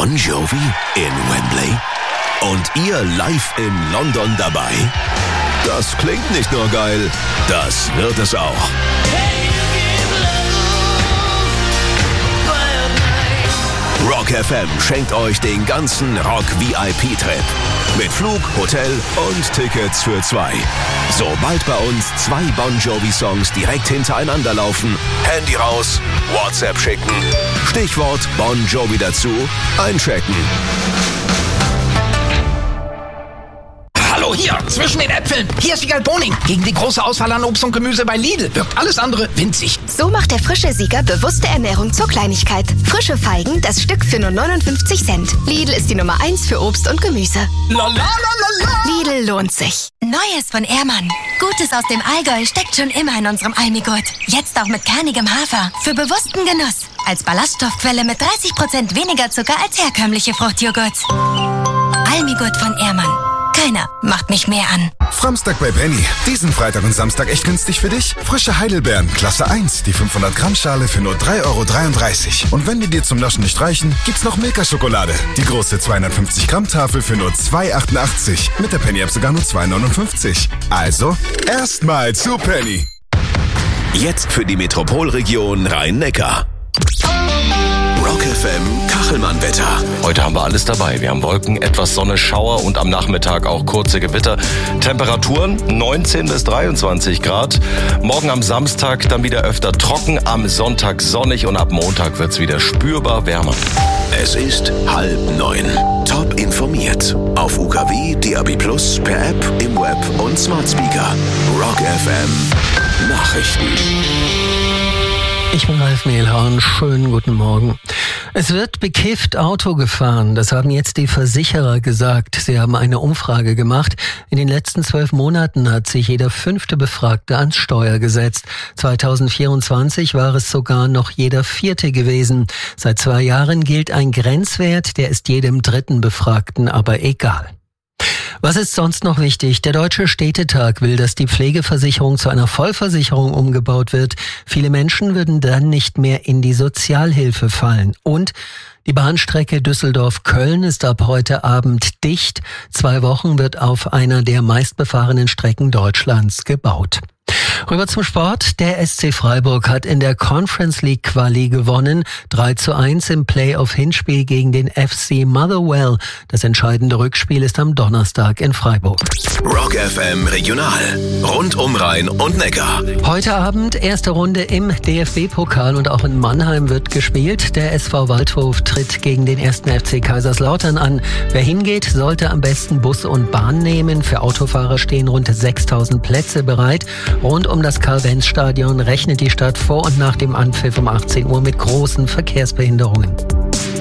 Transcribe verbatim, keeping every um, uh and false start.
Bon Jovi in Wembley und ihr live in London dabei? Das klingt nicht nur geil, das wird es auch. Rock F M schenkt euch den ganzen Rock-V I P-Trip. Mit Flug, Hotel und Tickets für zwei. Sobald bei uns zwei Bon Jovi-Songs direkt hintereinander laufen, Handy raus, WhatsApp schicken, Stichwort Bon Jovi dazu, einchecken. Hallo, hier, zwischen den Äpfeln. Hier ist Sieger Boning. Gegen die große Auswahl an Obst und Gemüse bei Lidl wirkt alles andere winzig. So macht der frische Sieger bewusste Ernährung zur Kleinigkeit. Frische Feigen, das Stück für nur neunundfünfzig Cent. Lidl ist die Nummer eins für Obst und Gemüse. La, la, la, la, la. Lidl lohnt sich. Neues von Ehrmann. Gutes aus dem Allgäu steckt schon immer in unserem Almigurt. Jetzt auch mit kernigem Hafer. Für bewussten Genuss. Als Ballaststoffquelle mit dreißig Prozent weniger Zucker als herkömmliche Fruchtjoghurts. Almigurt von Ehrmann. Keiner macht mich mehr an. Framstag bei Penny. Diesen Freitag und Samstag echt günstig für dich? Frische Heidelbeeren, Klasse eins, die fünfhundert Gramm Schale für nur drei Euro dreiunddreißig. Und wenn die dir zum Naschen nicht reichen, gibt's noch Milka-Schokolade. Die große zweihundertfünfzig Gramm Tafel für nur zwei Euro achtundachtzig. Mit der Penny-App sogar nur zwei Euro neunundfünfzig. Also, erstmal zu Penny. Jetzt für die Metropolregion Rhein-Neckar. Rock F M Kachelmann-Wetter. Heute haben wir alles dabei. Wir haben Wolken, etwas Sonne, Schauer und am Nachmittag auch kurze Gewitter. Temperaturen neunzehn bis dreiundzwanzig Grad. Morgen am Samstag dann wieder öfter trocken, am Sonntag sonnig und ab Montag wird's wieder spürbar wärmer. Es ist halb neun. Top informiert. Auf U K W, D A B Plus, per App, im Web und Smart Speaker. Rock F M Nachrichten. Ich bin Ralf Mehlhorn. Schönen guten Morgen. Es wird bekifft Auto gefahren. Das haben jetzt die Versicherer gesagt. Sie haben eine Umfrage gemacht. In den letzten zwölf Monaten hat sich jeder fünfte Befragte ans Steuer gesetzt. zweitausendvierundzwanzig war es sogar noch jeder vierte gewesen. Seit zwei Jahren gilt ein Grenzwert, der ist jedem dritten Befragten aber egal. Was ist sonst noch wichtig? Der Deutsche Städtetag will, dass die Pflegeversicherung zu einer Vollversicherung umgebaut wird. Viele Menschen würden dann nicht mehr in die Sozialhilfe fallen. Und die Bahnstrecke Düsseldorf-Köln ist ab heute Abend dicht. Zwei Wochen wird auf einer der meistbefahrenen Strecken Deutschlands gebaut. Rüber zum Sport. Der S C Freiburg hat in der Conference League Quali gewonnen. drei zu eins im Playoff-Hinspiel gegen den F C Motherwell. Das entscheidende Rückspiel ist am Donnerstag in Freiburg. Rock F M Regional. Rund um Rhein und Neckar. Heute Abend erste Runde im D F B-Pokal und auch in Mannheim wird gespielt. Der S V Waldhof tritt gegen den ersten F C Kaiserslautern an. Wer hingeht, sollte am besten Bus und Bahn nehmen. Für Autofahrer stehen rund sechstausend Plätze bereit. Rund um das Karl-Benz-Stadion rechnet die Stadt vor und nach dem Anpfiff um achtzehn Uhr mit großen Verkehrsbehinderungen.